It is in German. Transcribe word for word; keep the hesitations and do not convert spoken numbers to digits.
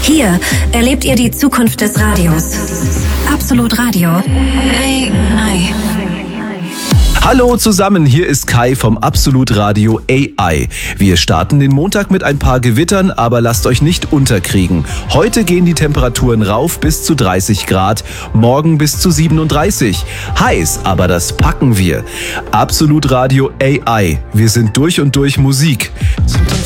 Hier erlebt ihr die Zukunft des Radios. Absolut Radio. A I. Hallo zusammen, hier ist Kai vom Absolut Radio A I. Wir starten den Montag mit ein paar Gewittern, aber lasst euch nicht unterkriegen. Heute gehen die Temperaturen rauf bis zu dreißig Grad, morgen bis zu siebenunddreißig. Heiß, aber das packen wir. Absolut Radio A I. Wir sind durch und durch Musik.